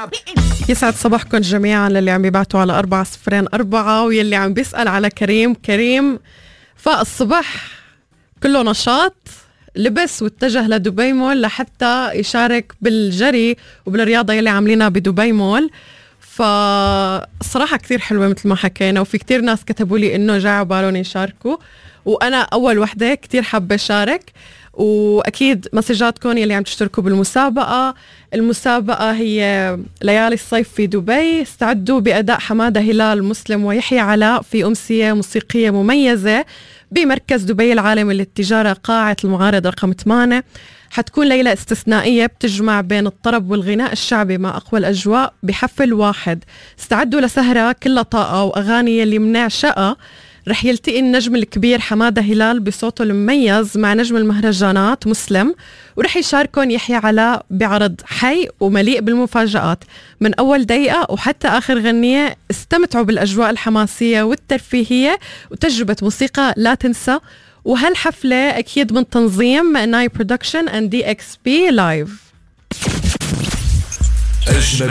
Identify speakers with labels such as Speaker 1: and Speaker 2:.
Speaker 1: يسعد صباحكم جميعا للي عم بيبعتوا على 4004 واللي عم بيسأل على كريم فاق الصبح كله نشاط، لبس واتجه لدبي مول لحتى يشارك بالجري وبالرياضة يلي عاملينها بدبي مول. فالصراحة كتير حلوة مثل ما حكينا، وفي كتير ناس كتبوا لي إنه جاعوا بالون يشاركوا، وأنا أول وحدة كتير حابة شارك. وأكيد مسجاتكم يلي عم تشتركوا بالمسابقة. المسابقة هي ليالي الصيف في دبي، استعدوا بأداء حمادة هلال مسلم ويحيى علاء في أمسية موسيقية مميزة بمركز دبي العالمي للتجارة قاعة المعارض رقم 8. حتكون ليلة استثنائية بتجمع بين الطرب والغناء الشعبي مع أقوى الأجواء بحفل واحد. استعدوا لسهرة كلها طاقة وأغاني اللي منعشقها. رح يلتقي النجم الكبير حمادة هلال بصوته المميز مع نجم المهرجانات مسلم، ورح يشاركون يحيى علاء بعرض حي ومليء بالمفاجآت من أول دقيقة وحتى آخر غنية. استمتعوا بالأجواء الحماسية والترفيهية وتجربة موسيقى لا تنسى. وهالحفلة أكيد من تنظيم ناي برودكشن and DXP لايف.